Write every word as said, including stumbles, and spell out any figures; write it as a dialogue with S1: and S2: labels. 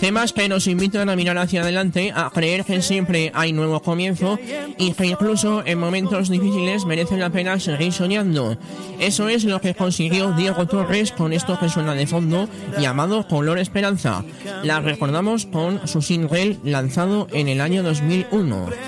S1: Temas que nos invitan a mirar hacia adelante, a creer que siempre hay nuevo comienzo y que incluso en momentos difíciles merece la pena seguir soñando. Eso es lo que consiguió Diego Torres con esto que suena de fondo, llamado Color Esperanza. La recordamos con su single lanzado en el año dos mil uno.